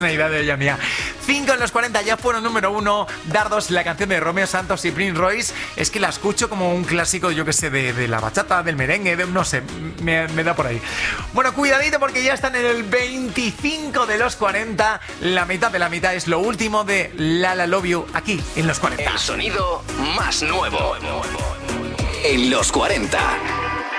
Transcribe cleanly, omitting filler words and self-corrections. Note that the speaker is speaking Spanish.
Una idea de ella mía. 5 en los 40 ya fueron número 1. Dardos, la canción de Romeo Santos y Prince Royce. Es que la escucho como un clásico, yo que sé, de la bachata, del merengue, no sé, me da por ahí. Bueno, cuidadito porque ya están en el 25 de los 40. La mitad de la mitad es lo último de La La Love You aquí en los 40. El sonido más nuevo en los 40.